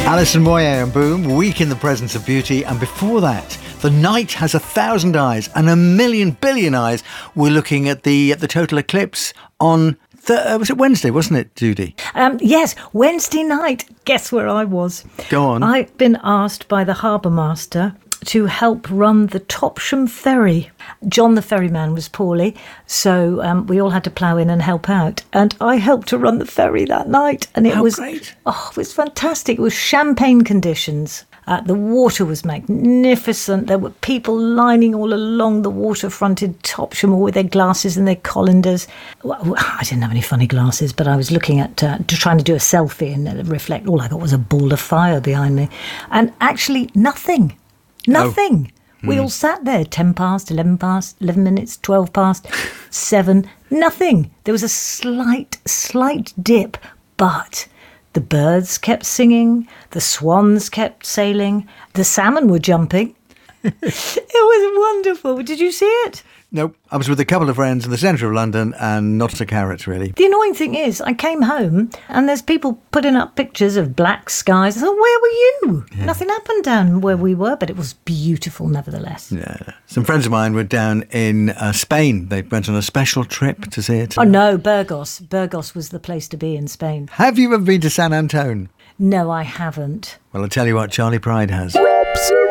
Alison Moyet and Boom, Week in the Presence of Beauty. And before that, The Night Has 1,000 Eyes and 1,000,000,000,000 eyes. We're looking at the total eclipse on, was it Wednesday, wasn't it, Judy? Yes, Wednesday night. Guess where I was? Go on. I've been asked by the harbour master to help run the Topsham ferry. John the ferryman was poorly, so we all had to plough in and help out. And I helped to run the ferry that night, and it was great. Oh, it was fantastic. It was champagne conditions. The water was magnificent. There were people lining all along the waterfront in Topsham, all with their glasses and their colanders. Well, I didn't have any funny glasses, but I was looking at trying to do a selfie and reflect. All I got was a ball of fire behind me, and actually nothing. Nothing. We all sat there, 10 past, 11 past, 11 minutes, 12 past, 7, nothing. There was a slight dip, but the birds kept singing, the swans kept sailing, the salmon were jumping. It was wonderful. Did you see it? Nope. I was with a couple of friends in the centre of London and not a carrot, really. The annoying thing is, I came home and there's people putting up pictures of black skies. I thought, where were you? Yeah. Nothing happened down where we were, but it was beautiful nevertheless. Yeah. Some friends of mine were down in Spain. They went on a special trip to see it. Oh, no, Burgos. Burgos was the place to be in Spain. Have you ever been to San Antone? No, I haven't. Well, I'll tell you what, Charlie Pride has. Whoops.